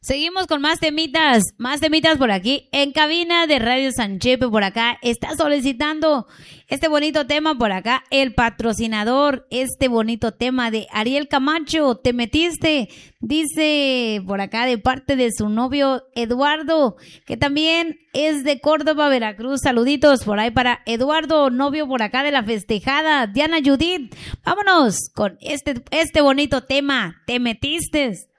Seguimos con más temitas por aquí en cabina de Radio San Chepe. Por acá está solicitando este bonito tema por acá, el patrocinador, este bonito tema de Ariel Camacho, Te Metiste, dice por acá de parte de su novio Eduardo, que también es de Córdoba, Veracruz. Saluditos por ahí para Eduardo, novio por acá de la festejada, Diana Judith. Vámonos con este bonito tema, Te Metiste.